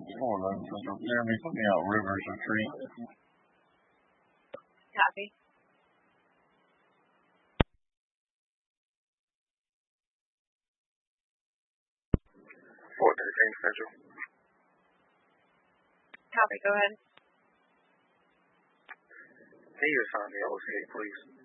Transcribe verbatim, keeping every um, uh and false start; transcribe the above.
Hold on, Jeremy, put me out Rivers Retreat. Copy. four thirteen Central. Copy, go ahead. Can you assign me O C A, please?